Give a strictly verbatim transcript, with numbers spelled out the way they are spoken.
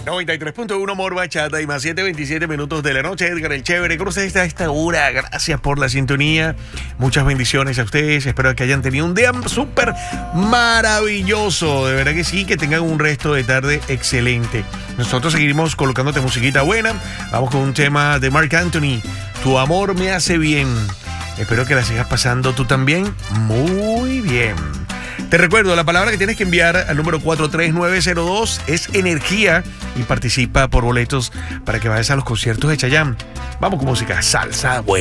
noventa y tres punto uno Mor Bachata y más siete veintisiete minutos de la noche. Edgar el Chévere, ¿cómo está esta hora? Gracias por la sintonía. Muchas bendiciones a ustedes. Espero que hayan tenido un día súper maravilloso. De verdad que sí, que tengan un resto de tarde excelente. Nosotros seguiremos colocándote musiquita buena. Vamos con un tema de Marc Anthony. Tu amor me hace bien. Espero que la sigas pasando tú también muy bien. Te recuerdo, la palabra que tienes que enviar al número cuatro tres nueve cero dos es energía y participa por boletos para que vayas a los conciertos de Chayanne. Vamos con música salsa buena.